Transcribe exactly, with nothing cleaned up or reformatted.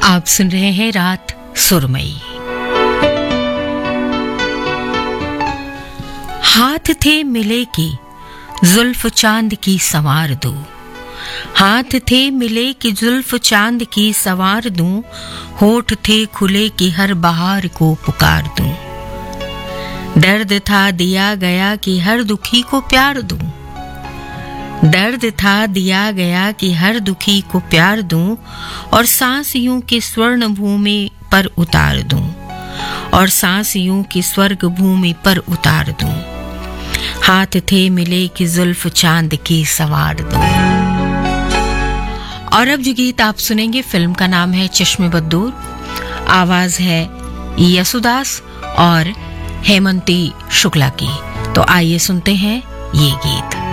आप सुन रहे हैं रात सुरमई। हाथ थे मिले कि जुल्फ चांद की संवार दूं, हाथ थे मिले कि जुल्फ चांद की संवार दूं, होठ थे खुले कि हर बहार को पुकार दूं। दर्द था दिया गया कि हर दुखी को प्यार दूं, दर्द था दिया गया कि हर दुखी को प्यार दूं, और सांस यूं कि स्वर्ण भूमि पर उतार दूं, और सांस यूं कि स्वर्ग भूमि पर उतार दूं। हाथ थे मिले कि जुल्फ चांद की संवार दूं। और अब जो गीत आप सुनेंगे, फिल्म का नाम है चश्मे बद्दूर, आवाज है यसुदास और हेमंती शुक्ला की। तो आइए सुनते हैं ये गीत।